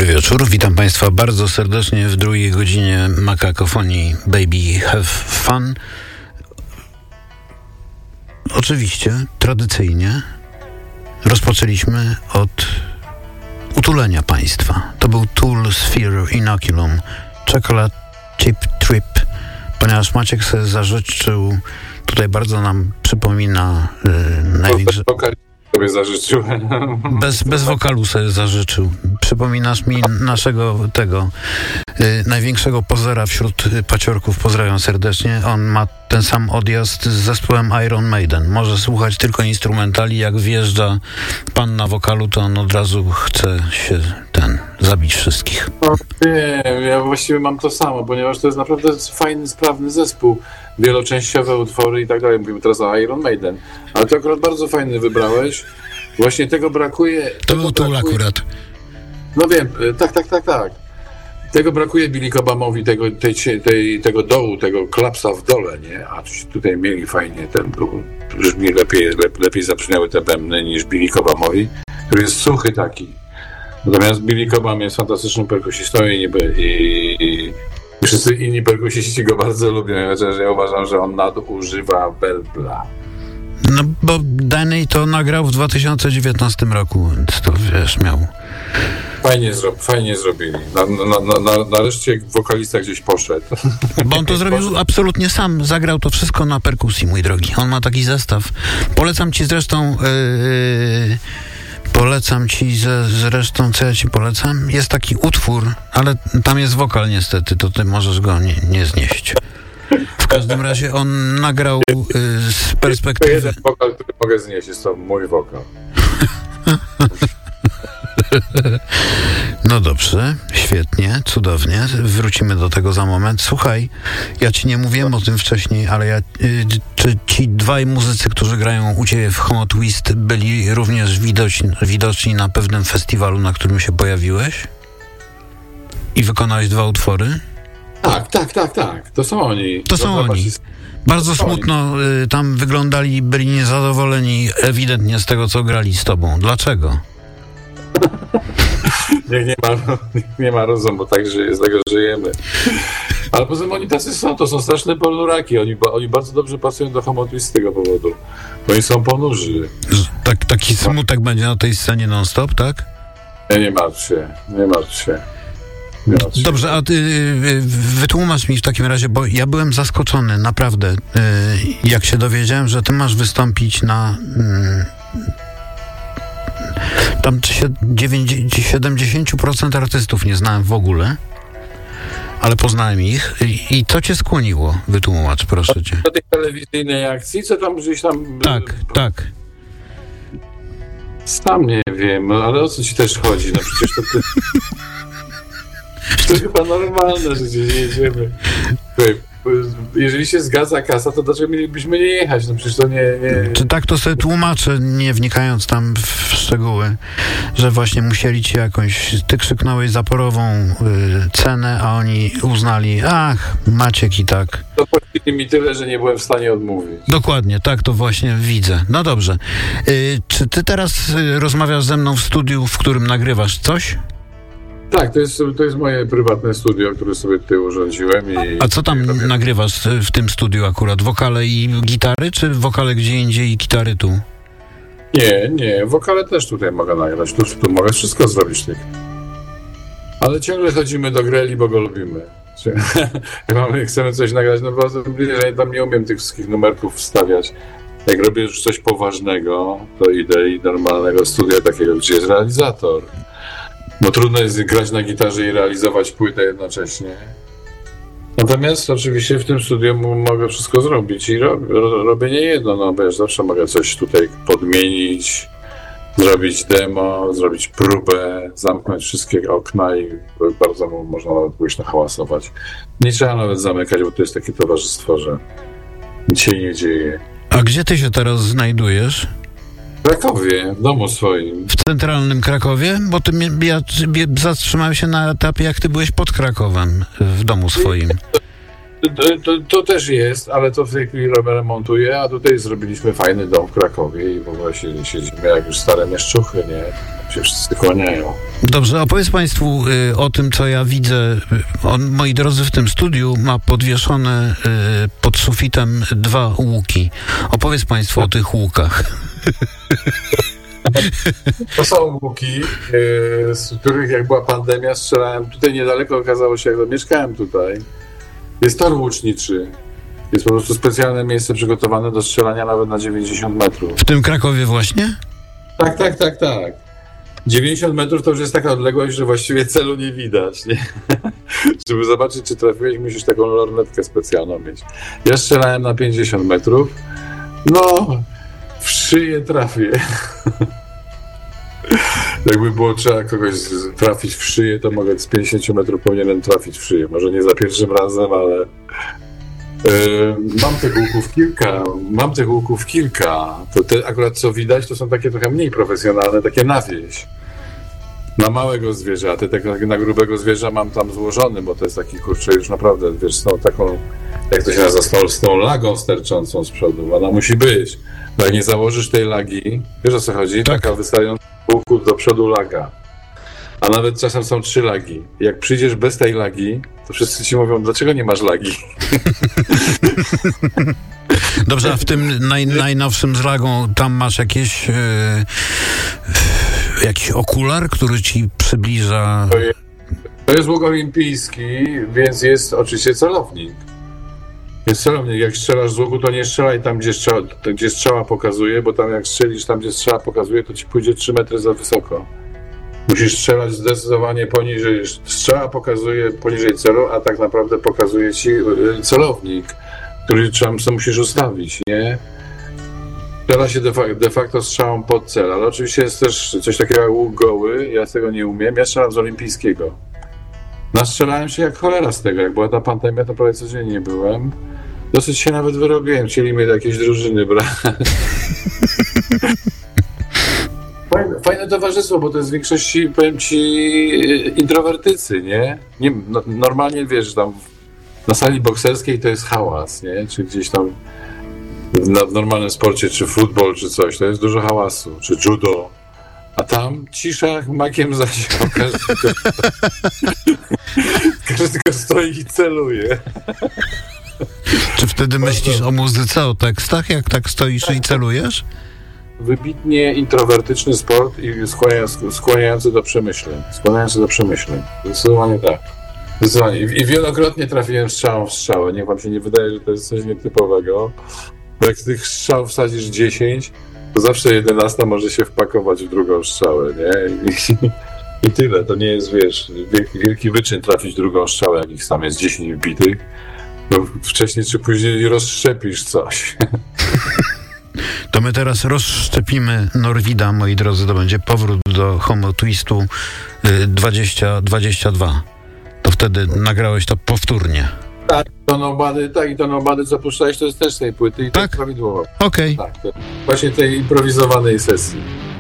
Dobry wieczór, witam Państwa bardzo serdecznie w drugiej godzinie Makakofonii Baby Have Fun. Oczywiście, tradycyjnie rozpoczęliśmy od utulenia Państwa. To był Tool Sphere Inoculum Chocolate Chip Trip, ponieważ Maciek sobie zażyczył, tutaj bardzo nam przypomina największy... Sobie zażyczył. Bez wokalu sobie zażyczył. Przypominasz mi naszego największego pozera wśród paciorków. Pozdrawiam serdecznie. On ma ten sam odjazd z zespołem Iron Maiden. Może słuchać tylko instrumentali. Jak wjeżdża pan na wokalu, to on od razu chce się zabić wszystkich. No, wiem, ja właściwie mam to samo, ponieważ to jest naprawdę fajny, sprawny zespół. Wieloczęściowe utwory i tak dalej. Mówimy teraz o Iron Maiden. Ale to akurat bardzo fajny wybrałeś. Właśnie tego brakuje. To był Tool akurat. No wiem, tak. Tego brakuje Billy Cobhamowi, tego dołu, tego klapsa w dole, nie? A tutaj mieli fajnie ten dół. Brzmi lepiej zabrzmiały te bębny niż Billy Cobhamowi, który jest suchy taki. Natomiast Billy Cobham jest fantastycznym perkusistą i wszyscy inni perkusiści go bardzo lubią, chociaż ja uważam, że on nadużywa werbla. No bo Danny to nagrał w 2019 roku, więc to wiesz, miał... Fajnie zrobili. Nareszcie wokalista gdzieś poszedł. Bo on to zrobił absolutnie sam. Zagrał to wszystko na perkusji, mój drogi. On ma taki zestaw. Polecam ci zresztą... co ja ci polecam? Jest taki utwór, ale tam jest wokal niestety, to ty możesz go nie znieść. W każdym razie on nagrał z perspektywy... Jeden wokal, który mogę znieść, jest to mój wokal. No dobrze, świetnie, cudownie. Wrócimy do tego za moment. Słuchaj, ja ci nie mówiłem o tym wcześniej, ale czy ci dwaj muzycy, którzy grają u ciebie w Homo Twist, byli również widoczni na pewnym festiwalu, na którym się pojawiłeś? I wykonałeś 2 utwory? Tak. To są oni. To są oni. Bardzo smutno tam wyglądali, byli niezadowoleni ewidentnie z tego, co grali z tobą. Dlaczego? Nie ma rozumu, tak z tego żyjemy. Ale poza tym oni tacy są, to są straszne ponuraki. Oni bardzo dobrze pasują do Homo Twist z tego powodu. Oni są ponurzy. Taki smutek będzie na tej scenie non-stop, tak? Nie martw się. Dobrze, a ty wytłumacz mi w takim razie, bo ja byłem zaskoczony, naprawdę, jak się dowiedziałem, że ty masz wystąpić na... Tam 70% artystów nie znałem w ogóle, ale poznałem ich. I co cię skłoniło? Wytłumacz, proszę cię. Do tej telewizyjnej akcji, co tam gdzieś tam... Tak. Sam nie wiem, ale o co ci też chodzi? No przecież to ty... To chyba normalne, że gdzieś jedziemy. Jeżeli się zgadza kasa, to dlaczego mielibyśmy nie jechać? No przecież to nie... Czy tak to sobie tłumaczę, nie wnikając tam w szczegóły, że właśnie musieli ci jakąś... Ty krzyknąłeś zaporową cenę, a oni uznali, Maciek i tak. To płacili mi tyle, że nie byłem w stanie odmówić. Dokładnie, tak to właśnie widzę. No dobrze. Czy ty teraz rozmawiasz ze mną w studiu, w którym nagrywasz coś? Tak, to jest moje prywatne studio, które sobie tutaj urządziłem. A co tam nagrywasz w tym studiu akurat? Wokale i gitary, czy wokale gdzie indziej i gitary tu? Nie, wokale też tutaj mogę nagrać. Tu mogę wszystko zrobić. Ale ciągle chodzimy do Greli, bo go lubimy. Chcemy coś nagrać, no bo ja tam nie umiem tych wszystkich numerków wstawiać. Jak robię już coś poważnego, to idę i normalnego studia takiego, gdzie jest realizator. No trudno jest grać na gitarze i realizować płytę jednocześnie. Natomiast oczywiście w tym studiu mogę wszystko zrobić i robię nie jedno, no bo ja zawsze mogę coś tutaj podmienić, zrobić demo, zrobić próbę, zamknąć wszystkie okna i bardzo można nawet głośno hałasować. Nie trzeba nawet zamykać, bo to jest takie towarzystwo, że nic się nie dzieje. A gdzie ty się teraz znajdujesz? W Krakowie, w domu swoim. W centralnym Krakowie? Bo ja zatrzymałem się na etapie, jak ty byłeś pod Krakowem, w domu swoim. To też jest, ale to w tej chwili remontuję, a tutaj zrobiliśmy fajny dom w Krakowie i w ogóle siedzimy jak już stare mieszczuchy, nie? Się wszyscy kłaniają. Dobrze, opowiedz Państwu o tym, co ja widzę. Moi drodzy, w tym studiu ma podwieszone pod sufitem 2 łuki. Opowiedz Państwu o tych łukach. To są łuki, z których jak była pandemia strzelałem. Tutaj niedaleko okazało się, jak mieszkałem tutaj. Jest tor łuczniczy. Jest po prostu specjalne miejsce przygotowane do strzelania nawet na 90 metrów. W tym Krakowie właśnie? Tak. 90 metrów to już jest taka odległość, że właściwie celu nie widać, nie? Żeby zobaczyć, czy trafiłeś, musisz taką lornetkę specjalną mieć. Ja strzelałem na 50 metrów. No, w szyję trafię. Jakby było trzeba kogoś trafić w szyję, to mogę z 50 metrów powinienem trafić w szyję. Może nie za pierwszym razem, ale mam tych łuków kilka. To te akurat co widać, to są takie trochę mniej profesjonalne, takie na wieś. Na małego zwierza, a te na grubego zwierza mam tam złożony, bo to jest taki, kurczę, już naprawdę, wiesz, z tą taką, jak to się nazywa, z tą lagą sterczącą z przodu. Ona musi być. No jak nie założysz tej lagi, wiesz o co chodzi? Tak. Taka wystająca z łuku do przodu laga. A nawet czasem są 3 lagi. Jak przyjdziesz bez tej lagi, to wszyscy ci mówią, dlaczego nie masz lagi? Dobrze, a w tym najnowszym z lagą tam masz jakiś okular, który ci przybliża... To jest łuk olimpijski, więc jest oczywiście celownik. Jest celownik. Jak strzelasz z łuku, to nie strzelaj tam, gdzie strzała pokazuje, bo tam jak strzelisz tam, gdzie strzała pokazuje, to ci pójdzie 3 metry za wysoko. Musisz strzelać zdecydowanie poniżej. Strzała pokazuje poniżej celu, a tak naprawdę pokazuje ci celownik, który tam musisz ustawić, nie? Strzela się de facto strzałą pod cel, ale oczywiście jest też coś takiego jak łuk goły, ja z tego nie umiem, ja strzelam z olimpijskiego. Nastrzelałem się jak cholera z tego, jak była ta pandemia, to prawie codziennie byłem. Dosyć się nawet wyrobiłem, chcieli mnie do jakiejś drużyny brać. Fajne towarzystwo, bo to jest w większości, powiem ci, introwertycy, nie? Normalnie, wiesz, tam na sali bokserskiej to jest hałas, nie? Czy gdzieś tam w normalnym sporcie, czy futbol, czy coś, to jest dużo hałasu, czy judo. A tam cisza makiem zasiał. Każdy tylko stoi i celuje. Czy wtedy myślisz o muzyce, o tekstach, jak tak stoisz i celujesz? Wybitnie introwertyczny sport i skłaniający do przemyśleń. Zdecydowanie tak. Zdecydowanie. I wielokrotnie trafiłem strzałą w strzałę. Niech wam się nie wydaje, że to jest coś nietypowego. Bo jak z tych strzał wsadzisz 10, to zawsze 11 może się wpakować w drugą strzałę, nie? I tyle. To nie jest, wiesz, wielki wyczyn trafić drugą strzałę, jak ich tam jest 10 wbitych. No, wcześniej czy później rozszczepisz coś. To my teraz rozszczepimy Norwida, moi drodzy, to będzie powrót do Homo Twistu 2022. To wtedy nagrałeś to powtórnie. Tak, i to nomady, co puszczałeś, to jest też z tej płyty i tak? To jest prawidłowo. Okej. Tak, to właśnie tej improwizowanej sesji.